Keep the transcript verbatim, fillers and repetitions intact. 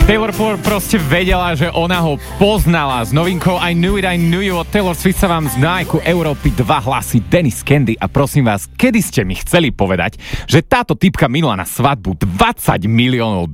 Taylor proste vedela, že ona ho poznala. S novinkou I Knew It, I Knew You od Taylor Swift sa vám z Nájku Európy dva hlasy Dennis Candy. A prosím vás, kedy ste mi chceli povedať, že táto typka minula na svadbu dvadsať miliónov